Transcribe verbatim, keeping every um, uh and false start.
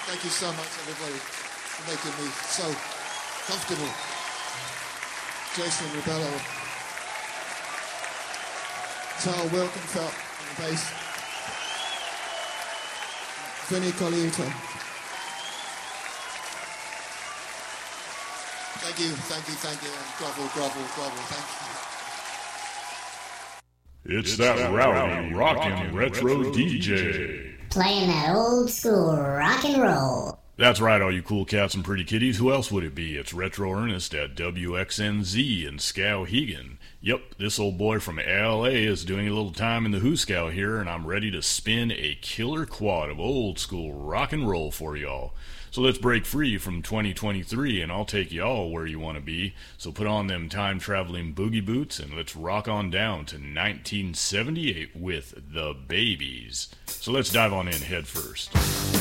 Thank you so much, everybody, for making me so comfortable. Jason Rebello, Charles Wilkenfeld on the bass, Vinny Colaiuta. Thank you, thank you, thank you, and grovel, grovel, grovel, thank you. It's, it's that, that rowdy, rockin', rockin' retro, retro D J. Playing that old school rock and roll. That's right, all you cool cats and pretty kitties. Who else would it be? It's Retro Ernest at W X N Z in Skowhegan. Yep, this old boy from L A is doing a little time in the Hooskow here, and I'm ready to spin a killer quad of old school rock and roll for y'all. So let's break free from twenty twenty-three, and I'll take y'all where you want to be. So put on them time-traveling boogie boots, and let's rock on down to nineteen seventy-eight with The Babies. So let's dive on in head first.